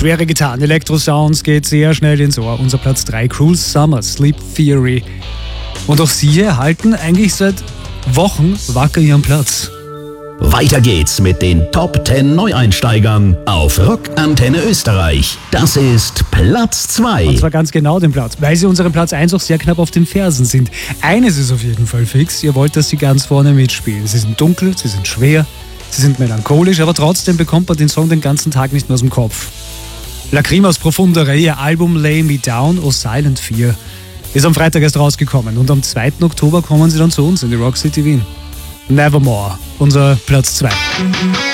Schwere Gitarren, Elektro-Sounds, geht sehr schnell ins Ohr. Unser Platz 3, Cruel Summer, Sleep Theory. Und auch sie erhalten eigentlich seit Wochen wacker ihren Platz. Weiter geht's mit den Top 10 Neueinsteigern auf Rock Antenne Österreich. Das ist Platz 2. Und zwar ganz genau den Platz, weil sie unseren Platz 1 auch sehr knapp auf den Fersen sind. Eines ist auf jeden Fall fix, ihr wollt, dass sie ganz vorne mitspielen. Sie sind dunkel, sie sind schwer, sie sind melancholisch, aber trotzdem bekommt man den Song den ganzen Tag nicht mehr aus dem Kopf. Lacrimas Profundere, ihr Album Lay Me Down, O Silent Fear, ist am Freitag erst rausgekommen und am 2. Oktober kommen sie dann zu uns in die Rock City Wien. Nevermore, unser Platz 2.